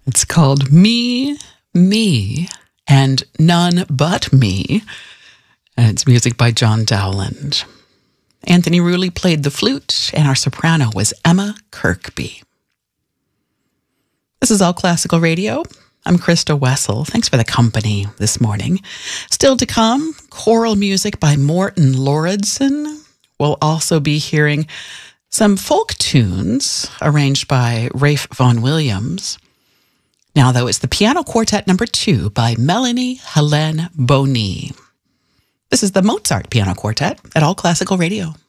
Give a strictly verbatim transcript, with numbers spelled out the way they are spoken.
It's called Me, Me, and None But Me. And it's music by John Dowland. Anthony Rulli played the flute, and our soprano was Emma Kirkby. This is All Classical Radio. I'm Krista Wessel. Thanks for the company this morning. Still to come, choral music by Morten Lauridsen. We'll also be hearing some folk tunes arranged by Rafe Vaughan Williams. Now, though, it's the Piano Quartet number two by Melanie Helene Boni. This is the Mozart Piano Quartet at All Classical Radio.